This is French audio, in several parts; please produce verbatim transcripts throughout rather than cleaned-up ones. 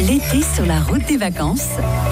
L'été sur la route des vacances.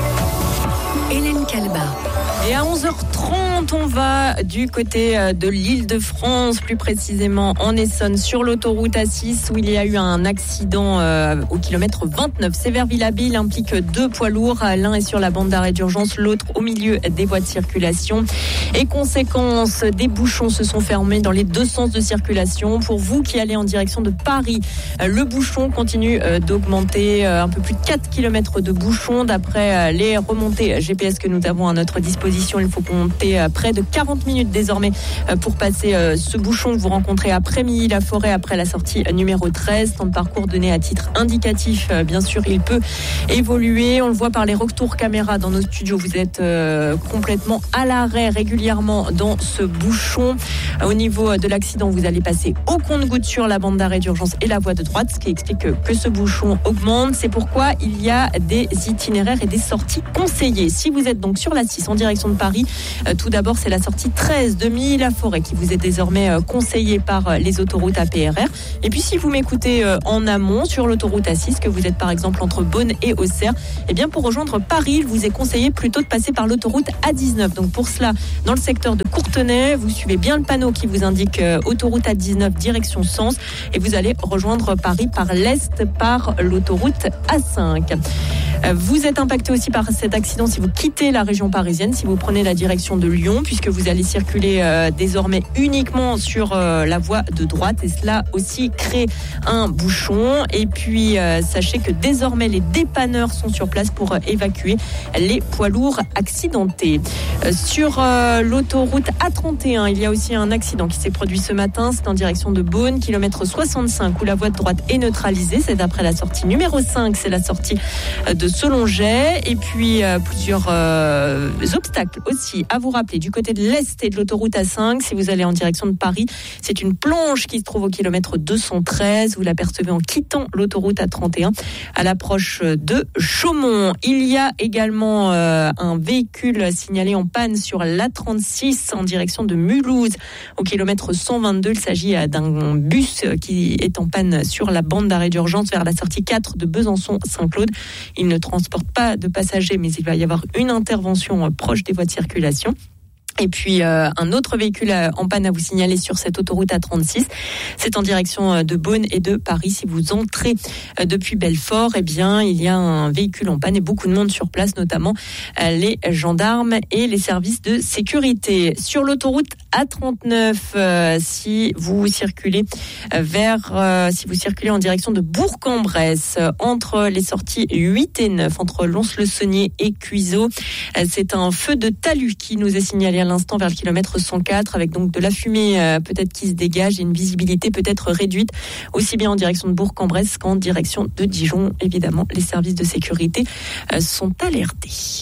Hélène Calba. Et à onze heures trente, on va du côté de l'Île-de-France, plus précisément en Essonne, sur l'autoroute A six, où il y a eu un accident euh, au kilomètre vingt-neuf. C'est vers Villabé, il implique deux poids lourds. L'un est sur la bande d'arrêt d'urgence, l'autre au milieu des voies de circulation. Et conséquence, des bouchons se sont fermés dans les deux sens de circulation. Pour vous qui allez en direction de Paris, le bouchon continue d'augmenter, un peu plus de quatre kilomètres de bouchons. D'après les remontées G P S que nous avons à notre disposition, il faut compter près de quarante minutes désormais pour passer ce bouchon que vous rencontrez après Milly-la-Forêt, après la sortie numéro treize. Temps de parcours donné à titre indicatif, bien sûr, il peut évoluer. On le voit par les retours caméra dans nos studios. Vous êtes complètement à l'arrêt régulièrement dans ce bouchon. Au niveau de l'accident, vous allez passer au compte-gouttes sur la bande d'arrêt d'urgence et la voie de droite, ce qui explique que, que ce bouchon augmente. C'est pourquoi il y a des itinéraires et des sorties conseillées. Si vous êtes donc sur la six en direction de Paris, euh, tout d'abord c'est la sortie treize de Milly-la-Forêt qui vous est désormais euh, conseillée par euh, les autoroutes A P R R. Et puis si vous m'écoutez euh, en amont sur l'autoroute A six, que vous êtes par exemple entre Beaune et Auxerre, eh bien pour rejoindre Paris, il vous est conseillé plutôt de passer par l'autoroute A dix-neuf. Donc pour cela, dans le secteur de Courtenay, vous suivez bien le panneau qui vous indique euh, autoroute A dix-neuf direction Sens, et vous allez rejoindre Paris par l'est par l'autoroute A cinq. Euh, vous êtes impacté aussi par cet accident si vous quittez la région parisienne, si vous prenez la direction de Lyon, puisque vous allez circuler euh, désormais uniquement sur euh, la voie de droite, et cela aussi crée un bouchon. Et puis euh, sachez que désormais les dépanneurs sont sur place pour euh, évacuer les poids lourds accidentés. Euh, sur euh, l'autoroute A trente et un, il y a aussi un accident qui s'est produit ce matin. C'est en direction de Beaune, kilomètre soixante-cinq, où la voie de droite est neutralisée. C'est d'après la sortie numéro cinq, c'est la sortie de Selonget. Et puis euh, plusieurs euh, obstacles aussi à vous rappeler du côté de l'est et de l'autoroute A cinq. Si vous allez en direction de Paris, c'est une planche qui se trouve au kilomètre deux cent treize. Vous l'apercevez en quittant l'autoroute A trente et un à l'approche de Chaumont. Il y a également euh, un véhicule signalé en panne sur l'A trente-six en direction de Mulhouse au kilomètre cent vingt-deux. Il s'agit d'un bus qui est en panne sur la bande d'arrêt d'urgence vers la sortie quatre de Besançon-Saint-Claude. Il ne transporte pas de passagers, mais il va y avoir une intervention proche des voies de circulation. Et puis euh, un autre véhicule en panne à vous signaler sur cette autoroute A trente-six. C'est en direction de Beaune et de Paris. Si vous entrez euh, depuis Belfort, eh bien il y a un véhicule en panne et beaucoup de monde sur place, notamment euh, les gendarmes et les services de sécurité. Sur l'autoroute A trente-neuf, euh, si vous circulez vers, euh, si vous circulez en direction de Bourg-en-Bresse, euh, entre les sorties huit et neuf, entre Lons-le-Saunier et Cuiseaux, euh, c'est un feu de talus qui nous est signalé à l'instant vers le kilomètre cent quatre, avec donc de la fumée euh, peut-être qui se dégage et une visibilité peut-être réduite, aussi bien en direction de Bourg-en-Bresse qu'en direction de Dijon. Évidemment, les services de sécurité euh, sont alertés.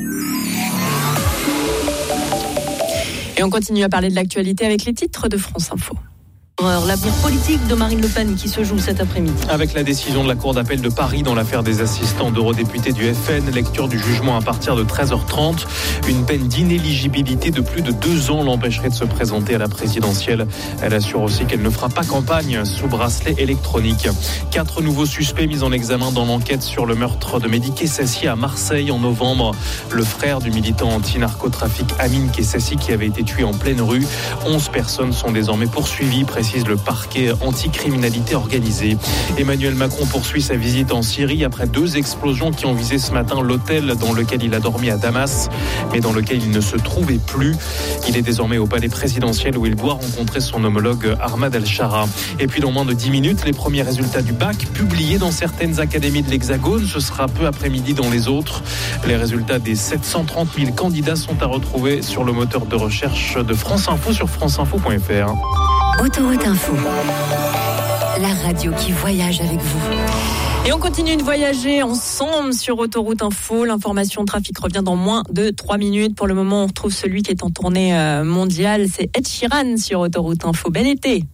Et on continue à parler de l'actualité avec les titres de France Info. L'avenir politique de Marine Le Pen qui se joue cet après-midi. Avec la décision de la Cour d'appel de Paris dans l'affaire des assistants d'eurodéputés du F N, lecture du jugement à partir de treize heures trente. Une peine d'inéligibilité de plus de deux ans l'empêcherait de se présenter à la présidentielle. Elle assure aussi qu'elle ne fera pas campagne sous bracelet électronique. Quatre nouveaux suspects mis en examen dans l'enquête sur le meurtre de Mehdi Kessassi à Marseille en novembre. Le frère du militant anti-narcotrafic Amine Kessassi qui avait été tué en pleine rue. Onze personnes sont désormais poursuivies, précise le parquet anticriminalité organisée. Emmanuel Macron poursuit sa visite en Syrie après deux explosions qui ont visé ce matin l'hôtel dans lequel il a dormi à Damas, mais dans lequel il ne se trouvait plus. Il est désormais au palais présidentiel où il doit rencontrer son homologue Ahmad Al-Shara. Et puis dans moins de dix minutes, les premiers résultats du bac publiés dans certaines académies de l'Hexagone. Ce sera peu après-midi dans les autres. Les résultats des sept cent trente mille candidats sont à retrouver sur le moteur de recherche de France Info sur franceinfo point f r. Autoroute Info, la radio qui voyage avec vous. Et on continue de voyager ensemble sur Autoroute Info. L'information trafic revient dans moins de trois minutes. Pour le moment, on retrouve celui qui est en tournée mondiale. C'est Ed Sheeran sur Autoroute Info. Bel été.